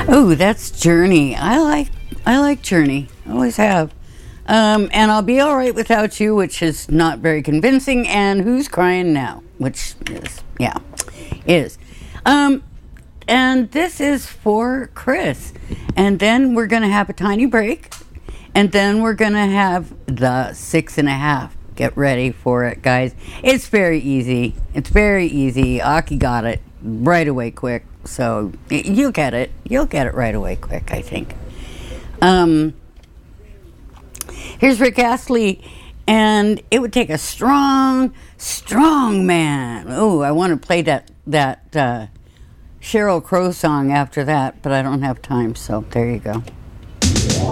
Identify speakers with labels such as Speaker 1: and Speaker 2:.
Speaker 1: Oh, that's Journey. I like Journey. Always have. And I'll Be Alright Without You, which is not very convincing, and Who's Crying Now, which is. And this is for Chris. And then we're going to have a tiny break, and then we're going to have the 6.5. Get ready for it, guys. It's very easy. Aki got it right away quick. So you'll get it. You'll get it right away quick, I think. Here's Rick Astley, and it would take a strong man. Oh, I want to play that Sheryl Crow song after that, but I don't have time, so there you go.